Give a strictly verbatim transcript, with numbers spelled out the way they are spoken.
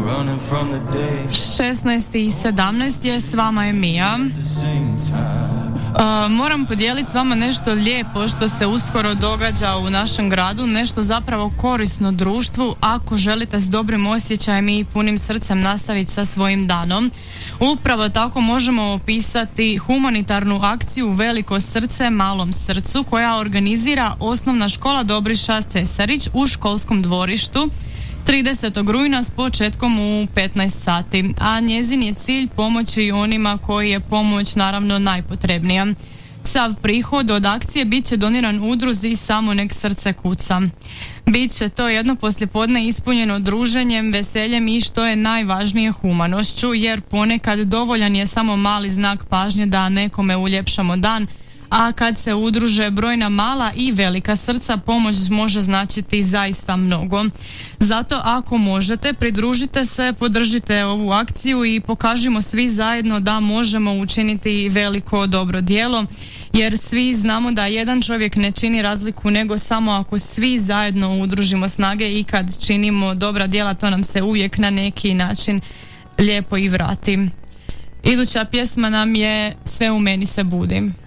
šesnaest i sedamnaest je, s vama je Mija. Uh, moram podijeliti s vama nešto lijepo što se uskoro događa u našem gradu, nešto zapravo korisno društvu ako želite s dobrim osjećajem i punim srcem nastaviti sa svojim danom. Upravo tako možemo opisati humanitarnu akciju Veliko srce malom srcu koja organizira Osnovna škola Dobriša Cesarić u školskom dvorištu tridesetog rujna s početkom u petnaest sati, a njezin je cilj pomoći onima koji je pomoć naravno najpotrebnija. Sav prihod od akcije bit će doniran udruzi Samo nek srce kuca. Biće to jedno poslijepodne ispunjeno druženjem, veseljem i što je najvažnije humanošću, jer ponekad dovoljan je samo mali znak pažnje da nekome uljepšamo dan, a kad se udruže brojna mala i velika srca, pomoć može značiti zaista mnogo. Zato ako možete, pridružite se, podržite ovu akciju i pokažimo svi zajedno da možemo učiniti veliko dobro djelo, jer svi znamo da jedan čovjek ne čini razliku nego samo ako svi zajedno udružimo snage i kad činimo dobra djela, to nam se uvijek na neki način lijepo i vrati. Iduća pjesma nam je Sve u meni se budi.